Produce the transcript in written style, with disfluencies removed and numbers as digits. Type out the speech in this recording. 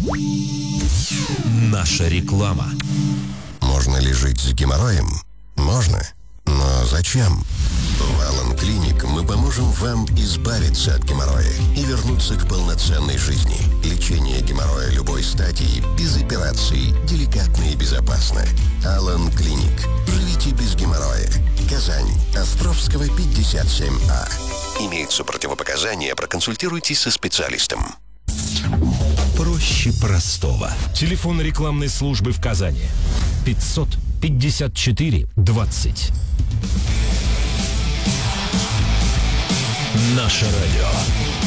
Наша реклама. Можно ли жить с геморроем? Можно. Но зачем? В Алан Клиник мы поможем вам избавиться от геморроя и вернуться к полноценной жизни. Лечение геморроя любой стадии, без операций, деликатно и безопасно. Алан Клиник. Живите без геморроя. Казань. Островского, 57А. Имеются противопоказания, проконсультируйтесь со специалистом. Проще простого. Телефон рекламной службы в Казани. 554 20. Наше радио.